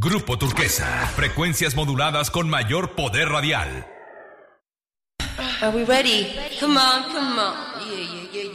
Grupo Turquesa, frecuencias moduladas con mayor poder radial. Are we ready? Come on, come on. Yeah, yeah, yeah,